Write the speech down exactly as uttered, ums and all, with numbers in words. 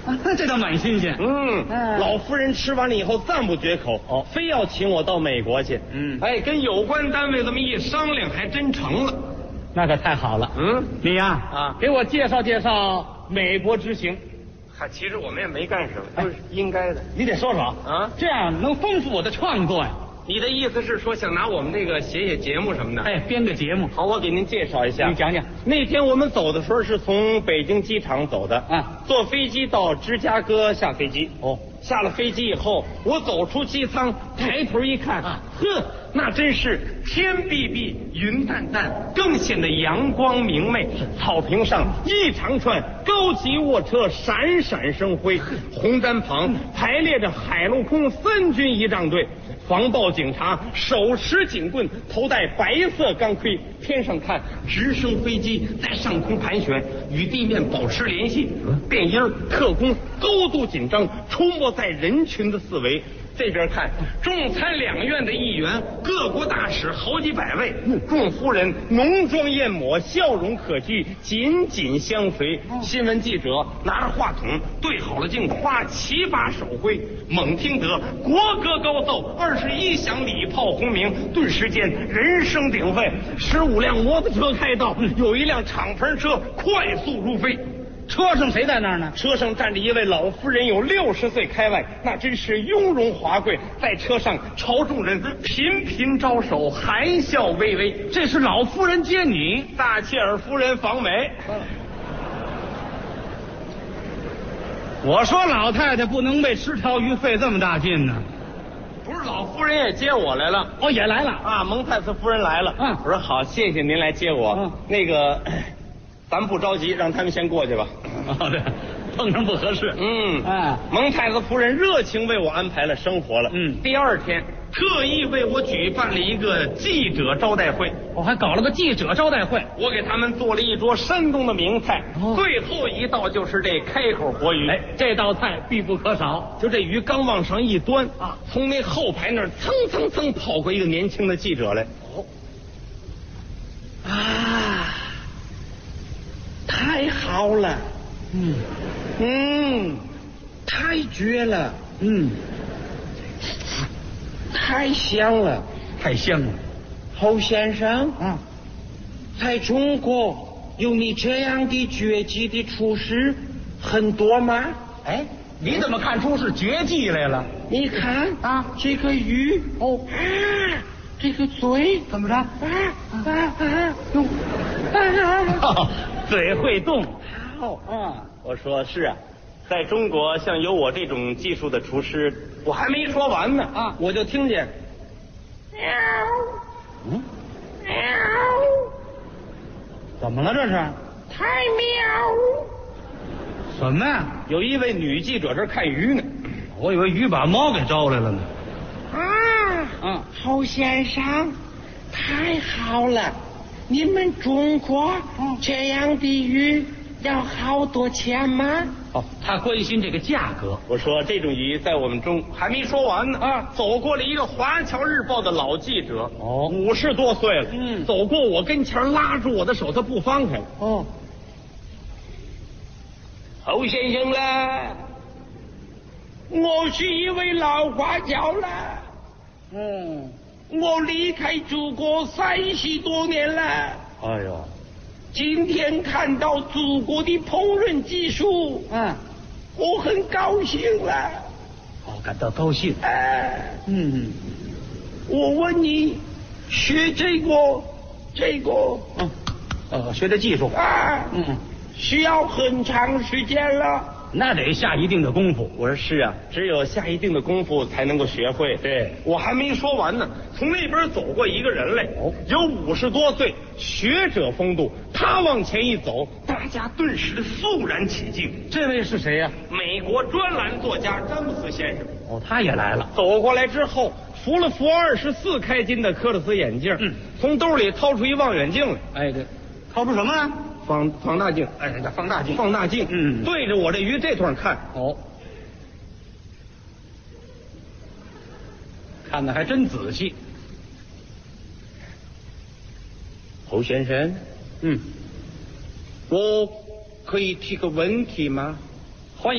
这倒蛮新鲜。 嗯， 嗯老夫人吃完了以后赞不绝口， 哦非要请我到美国去。 嗯哎，跟有关单位这么一商量，还真成了。 那可太好了。 嗯， 你呀啊给我介绍介绍美国之行。 嗨，其实我们也没干什么，都是应该的。 你得说说啊这样能丰富我的创作呀。 你的意思是说想拿我们这个写写节目什么的？ 哎，编个节目。 好，我给您介绍一下。 你讲讲。 那天我们走的时候是从北京机场走的， 啊， 坐飞机到芝加哥下飞机。 哦， 下了飞机以后，我走出机舱，抬头一看， 啊呵，那真是天碧碧，云淡淡，更显得阳光明媚。草坪上一长串高级卧车闪闪生辉，红毡旁排列着海陆空三军仪仗队。防暴警察手持警棍，头戴白色钢盔，天上看直升飞机在上空盘旋，与地面保持联系。便衣特工高度紧张，出没在人群的四围。这边看，众参两院的议员、各国大使好几百位，众夫人浓妆艳抹，笑容可掬，紧紧相随。新闻记者拿着话筒对好了镜，花齐发手挥，猛听得国歌高奏，二十一响礼炮轰鸣，顿时间人声鼎沸。十五辆摩托车开道，有一辆敞篷车快速如飞。 车上谁在那儿呢？ 车上站着一位老夫人，有六十岁开外，那真是雍容华贵，在车上朝众人频频招手，含笑微微。 这是老夫人接你。 撒切尔夫人访美。 我说老太太不能为吃条鱼费这么大劲呢。 不是，老夫人也接我来了。 哦，也来了啊，蒙泰斯夫人来了。 嗯我说好，谢谢您来接我。 嗯那个，咱不着急，让他们先过去吧。 哦，对，碰上不合适。 嗯， 哎， 蒙太子夫人热情为我安排了生活了。 嗯第二天特意为我举办了一个记者招待会， 我还搞了个记者招待会。 我给他们做了一桌山东的名菜， 哦最后一道就是这开口活鱼。 哎，这道菜必不可少。 就这鱼刚往上一端啊， 从那后排那儿蹭蹭蹭跑过一个年轻的记者来。 哦， 啊，太好了， 嗯嗯，太绝了， 嗯， 太香了。 太香了。 侯先生， 啊， 在中国有你这样的绝技的厨师很多吗？ 哎，你怎么看出是绝技来了？ 你看啊这个鱼哦， 啊，这个嘴怎么着？ 啊啊啊，哟啊， 嘴会动。 好啊， 我说是啊，在中国像有我这种技术的厨师，我还没说完呢啊我就听见喵嗯， 喵， 怎么了这是？ 太喵！ 什么呀？ 有一位女记者这儿看鱼呢。 我以为鱼把猫给招来了呢。 啊， 嗯， 侯先生，太好了！你们中国这样的鱼要好多钱吗？ 哦，他关心这个价格。 我说这种鱼在我们中还没说完呢啊走过了一个《华侨日报》的老记者， 哦五十多岁了， 嗯走过我跟前拉住我的手，他不放开。 哦， 侯先生啦，我是一位老华侨了， 嗯， 我离开祖国三十多年了。 哎呦， 今天看到祖国的烹饪技术， 嗯， 我很高兴了。 哦，感到高兴。 哎， 嗯我问你，学这个这个嗯，呃，学的技术。 啊， 嗯， 需要很长时间了。 那得下一定的功夫。 我说是啊，只有下一定的功夫才能够学会。 对， 我还没说完呢，从那边走过一个人来， 哦有五十多岁，学者风度。他往前一走，大家顿时肃然起敬。 这位是谁呀？ 美国专栏作家詹姆斯先生哦，他也来了。 走过来之后，扶了扶二十四开金的科勒斯眼镜， 嗯， 从兜里掏出一望远镜来， 哎，这掏出什么来？ 放放大镜， 哎，这放大镜。 放大镜， 嗯对着我这鱼这段看。 哦，看的还真仔细。 侯先生， 嗯， 我可以提个问题吗？